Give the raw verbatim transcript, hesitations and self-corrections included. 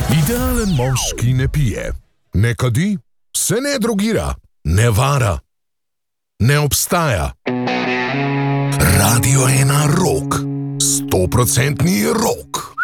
Idealen moški ne pije, ne kadi, se ne drogira, ne vara, ne obstaja. Radio ena rock, stoprocentni rock.